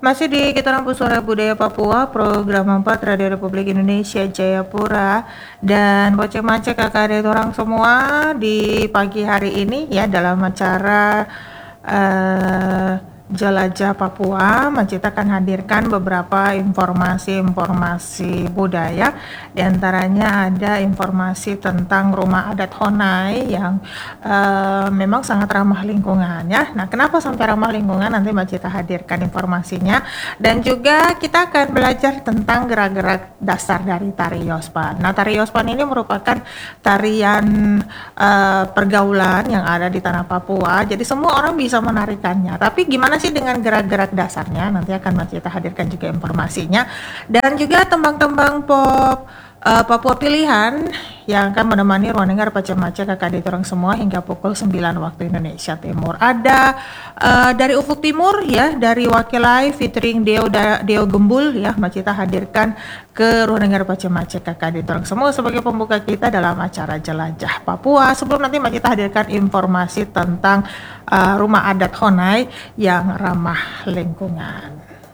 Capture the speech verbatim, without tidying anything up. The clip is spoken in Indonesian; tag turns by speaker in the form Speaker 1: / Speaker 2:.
Speaker 1: Masih di Kita Rampu Suara Budaya Papua, program empat Radio Republik Indonesia Jayapura, dan Boceng Macek kakak adik orang semua di pagi hari ini ya dalam acara uh, Jelajah Papua. Masjid akan hadirkan beberapa informasi-informasi budaya, diantaranya ada informasi tentang rumah adat Honai yang uh, memang sangat ramah lingkungan ya. Nah, kenapa sampai ramah lingkungan, nanti Masjid hadirkan informasinya, dan juga kita akan belajar tentang gerak-gerak dasar dari tari Yospan. Nah, tari Yospan ini merupakan tarian uh, pergaulan yang ada di tanah Papua, jadi semua orang bisa menarikannya. Tapi gimana sih dengan gerak-gerak dasarnya? Nanti akan Mas Cita hadirkan juga informasinya, dan juga tembang-tembang pop uh, Papua pilihan yang akan menemani ruang dengar Boceng Macek kakak adik orang semua hingga pukul sembilan waktu Indonesia Timur. Ada uh, dari Ufuk Timur ya, dari Wakilai featuring Deo da, Deo Gembul ya, Mas Cita hadirkan ke ruang dengar Boceng Macek kakak adik orang semua sebagai pembuka kita dalam acara Jelajah Papua. Sebelum nanti Mas Cita hadirkan informasi tentang Uh, rumah adat Honai yang ramah lingkungan.